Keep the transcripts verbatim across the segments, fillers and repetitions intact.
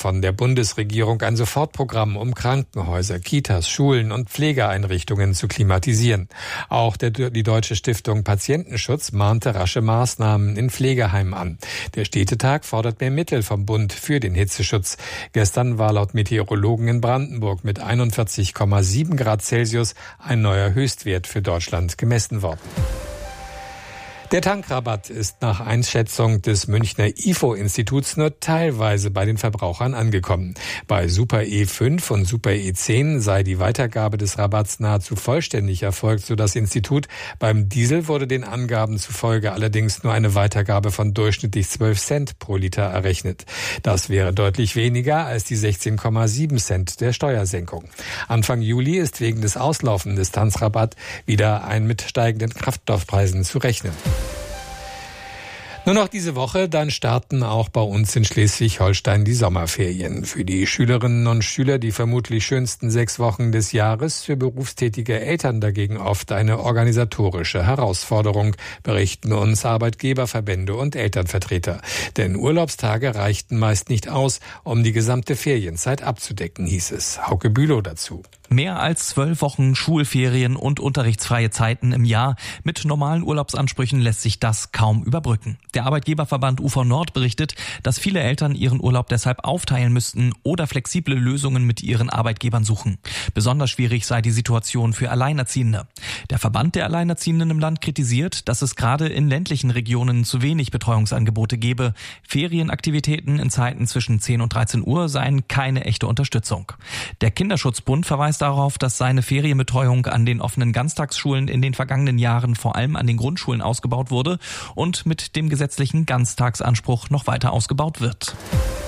von der Bundesregierung ein Sofortprogramm, um Krankenhäuser, Kitas, Schulen und Pflegeeinrichtungen zu klimatisieren. Auch der, die Deutsche Stiftung Patientenschutz mahnte rasche Maßnahmen in Pflegeheimen an. Der Städtetag fordert mehr Mittel vom Bund für den Hitzeschutz. Gestern war laut Meteorologen in Brandenburg mit einundvierzig Komma sieben Grad Celsius ein neuer Höchstwert für Deutschland gemessen worden. Der Tankrabatt ist nach Einschätzung des Münchner I F O-Instituts nur teilweise bei den Verbrauchern angekommen. Bei Super E fünf und Super E zehn sei die Weitergabe des Rabatts nahezu vollständig erfolgt, so das Institut. Beim Diesel wurde den Angaben zufolge allerdings nur eine Weitergabe von durchschnittlich zwölf Cent pro Liter errechnet. Das wäre deutlich weniger als die sechzehn Komma sieben Cent der Steuersenkung. Anfang Juli ist wegen des Auslaufens des Tankrabatt wieder ein mit steigenden Kraftstoffpreisen zu rechnen. Nur noch diese Woche, dann starten auch bei uns in Schleswig-Holstein die Sommerferien. Für die Schülerinnen und Schüler die vermutlich schönsten sechs Wochen des Jahres, für berufstätige Eltern dagegen oft eine organisatorische Herausforderung, berichten uns Arbeitgeberverbände und Elternvertreter. Denn Urlaubstage reichten meist nicht aus, um die gesamte Ferienzeit abzudecken, hieß es. Hauke Bülow dazu. Mehr als zwölf Wochen Schulferien und unterrichtsfreie Zeiten im Jahr. Mit normalen Urlaubsansprüchen lässt sich das kaum überbrücken. Der Arbeitgeberverband U V Nord berichtet, dass viele Eltern ihren Urlaub deshalb aufteilen müssten oder flexible Lösungen mit ihren Arbeitgebern suchen. Besonders schwierig sei die Situation für Alleinerziehende. Der Verband der Alleinerziehenden im Land kritisiert, dass es gerade in ländlichen Regionen zu wenig Betreuungsangebote gebe. Ferienaktivitäten in Zeiten zwischen zehn und dreizehn Uhr seien keine echte Unterstützung. Der Kinderschutzbund verweist darauf, dass seine Ferienbetreuung an den offenen Ganztagsschulen in den vergangenen Jahren vor allem an den Grundschulen ausgebaut wurde und mit dem gesetzlichen Ganztagsanspruch noch weiter ausgebaut wird.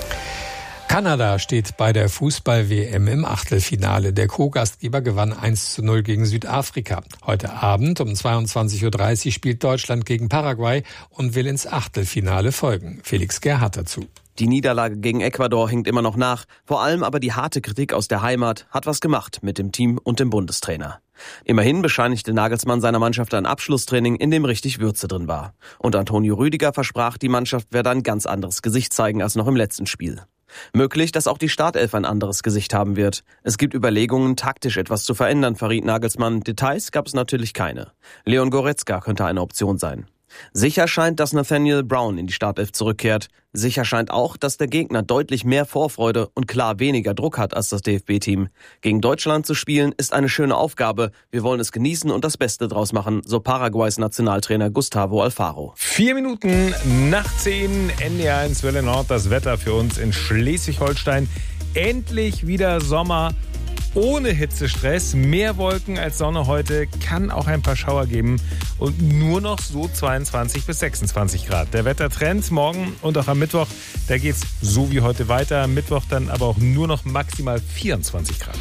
Kanada steht bei der Fußball-W M im Achtelfinale. Der Co-Gastgeber gewann eins zu null gegen Südafrika. Heute Abend um zweiundzwanzig Uhr dreißig spielt Deutschland gegen Paraguay und will ins Achtelfinale folgen. Felix Gerhardt dazu. Die Niederlage gegen Ecuador hinkt immer noch nach. Vor allem aber die harte Kritik aus der Heimat hat was gemacht mit dem Team und dem Bundestrainer. Immerhin bescheinigte Nagelsmann seiner Mannschaft ein Abschlusstraining, in dem richtig Würze drin war. Und Antonio Rüdiger versprach, die Mannschaft werde ein ganz anderes Gesicht zeigen als noch im letzten Spiel. Möglich, dass auch die Startelf ein anderes Gesicht haben wird. Es gibt Überlegungen, taktisch etwas zu verändern, verriet Nagelsmann. Details gab es natürlich keine. Leon Goretzka könnte eine Option sein. Sicher scheint, dass Nathaniel Brown in die Startelf zurückkehrt. Sicher scheint auch, dass der Gegner deutlich mehr Vorfreude und klar weniger Druck hat als das D F B-Team. Gegen Deutschland zu spielen ist eine schöne Aufgabe. Wir wollen es genießen und das Beste draus machen, so Paraguays Nationaltrainer Gustavo Alfaro. Vier Minuten nach zehn, N D R eins Welle Nord, das Wetter für uns in Schleswig-Holstein. Endlich wieder Sommer. Ohne Hitzestress, mehr Wolken als Sonne heute, kann auch ein paar Schauer geben und nur noch so zweiundzwanzig bis sechsundzwanzig Grad. Der Wettertrend morgen und auch am Mittwoch, da geht's so wie heute weiter. Mittwoch dann aber auch nur noch maximal vierundzwanzig Grad.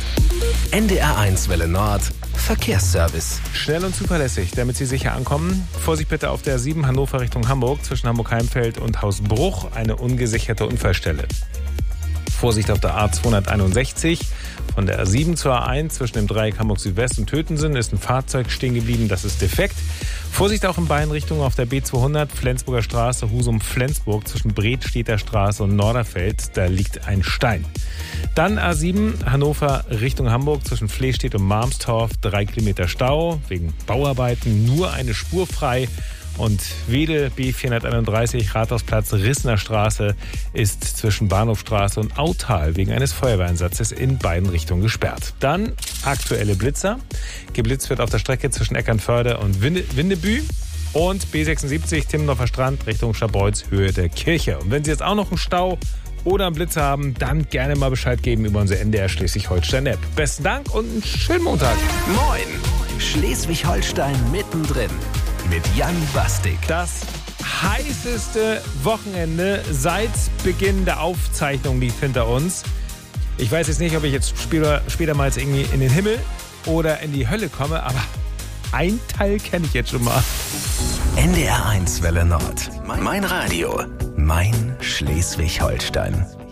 N D R eins Welle Nord, Verkehrsservice. Schnell und zuverlässig, damit Sie sicher ankommen. Vorsicht bitte auf der sieben Hannover Richtung Hamburg, zwischen Hamburg-Heimfeld und Hausbruch, eine ungesicherte Unfallstelle. Vorsicht auf der A zweihunderteinundsechzig. Von der A sieben zur A eins zwischen dem Dreieck Hamburg Südwest und Tötensen ist ein Fahrzeug stehen geblieben, das ist defekt. Vorsicht auch in beiden Richtungen auf der B zweihundert, Flensburger Straße, Husum-Flensburg zwischen Bredstedter Straße und Norderfeld, da liegt ein Stein. Dann A sieben, Hannover Richtung Hamburg zwischen Flehstedt und Marmstorf, drei Kilometer Stau, wegen Bauarbeiten nur eine Spur frei. Und Wedel B vierhunderteinunddreißig, Rathausplatz, Rissner Straße ist zwischen Bahnhofstraße und Autal wegen eines Feuerwehreinsatzes in beiden Richtungen gesperrt. Dann aktuelle Blitzer. Geblitzt wird auf der Strecke zwischen Eckernförde und Winde, Windebü. Und B sechsundsiebzig, Timmendorfer Strand, Richtung Schabreuz, Höhe der Kirche. Und wenn Sie jetzt auch noch einen Stau oder einen Blitzer haben, dann gerne mal Bescheid geben über unsere N D R Schleswig-Holstein-App. Besten Dank und einen schönen Montag. Moin, Schleswig-Holstein mittendrin. Mit Jan Bastik. Das heißeste Wochenende seit Beginn der Aufzeichnung liegt hinter uns. Ich weiß jetzt nicht, ob ich jetzt später, später mal jetzt irgendwie in den Himmel oder in die Hölle komme, aber ein Teil kenne ich jetzt schon mal. N D R eins Welle Nord. Mein Radio. Mein Schleswig-Holstein.